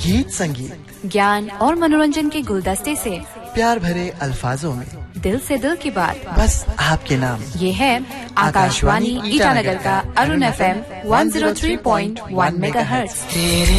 गीत संगीत, ज्ञान और मनोरंजन के गुलदस्ते से प्यार भरे अल्फाजों में दिल से दिल की बात, बस आपके नाम। ये है आकाशवाणी ईटानगर का अरुण FM 103.1 मेगाहर्ट्ज।